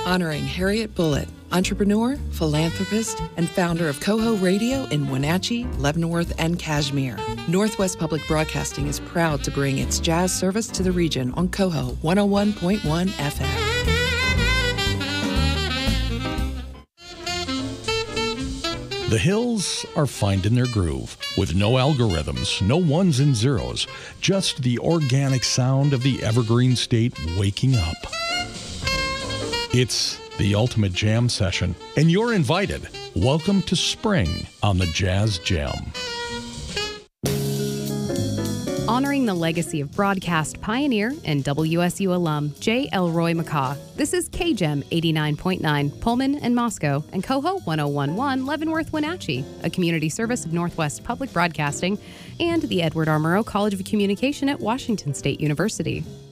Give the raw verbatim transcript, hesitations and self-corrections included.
honoring Harriet Bullitt, entrepreneur, philanthropist, and founder of Coho Radio in Wenatchee, Leavenworth, and Kashmir. Northwest Public Broadcasting is proud to bring its jazz service to the region on Coho one oh one point one F M. The Hills are finding their groove, with no algorithms, no ones and zeros, just the organic sound of the evergreen state waking up. It's the ultimate jam session, and you're invited. Welcome to spring on the Jazz Jam. Honoring the legacy of broadcast pioneer and W S U alum J. Elroy McCaw. This is K G E M eighty-nine point nine, Pullman and Moscow, and Coho one oh one point one, Leavenworth, Wenatchee, a community service of Northwest Public Broadcasting and the Edward R. Murrow College of Communication at Washington State University.